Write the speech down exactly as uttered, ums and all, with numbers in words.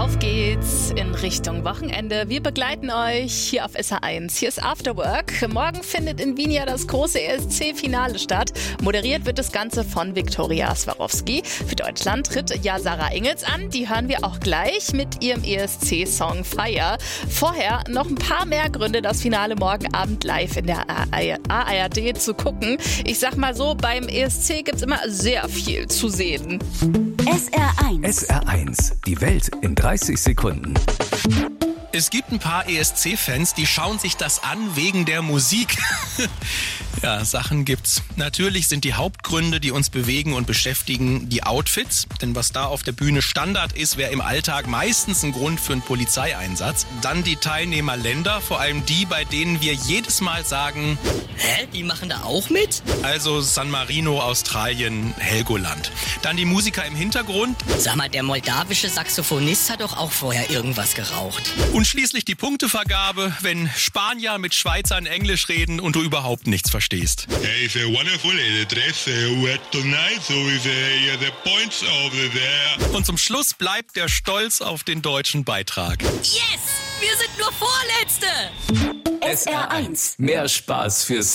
Auf geht's in Richtung Wochenende. Wir begleiten euch hier auf S R eins. Hier ist Afterwork. Morgen findet in Wien ja das große E S C-Finale statt. Moderiert wird das Ganze von Viktoria Swarovski. Für Deutschland tritt ja Sarah Engels an. Die hören wir auch gleich mit ihrem E S C-Song Fire. Vorher noch ein paar mehr Gründe, das Finale morgen Abend live in der A R D zu gucken. Ich sag mal so, beim E S C gibt's immer sehr viel zu sehen. S R eins. S R eins. Die Welt in dreißig Sekunden. Es gibt ein paar E S C-Fans, die schauen sich das an wegen der Musik. Ja, Sachen gibt's. Natürlich sind die Hauptgründe, die uns bewegen und beschäftigen, die Outfits. Denn was da auf der Bühne Standard ist, wäre im Alltag meistens ein Grund für einen Polizeieinsatz. Dann die Teilnehmerländer, vor allem die, bei denen wir jedes Mal sagen: Hä, die machen da auch mit? Also San Marino, Australien, Helgoland. Dann die Musiker im Hintergrund. Sag mal, der moldawische Saxophonist hat doch auch vorher irgendwas geraucht. Und schließlich die Punktevergabe, wenn Spanier mit Schweizern Englisch reden und du überhaupt nichts verstehst. Hey, it's a wonderful dress. We're tonight, so we say the points over there. Und zum Schluss bleibt der Stolz auf den deutschen Beitrag. Yes! Wir sind nur Vorletzte! S R eins. Mehr Spaß fürs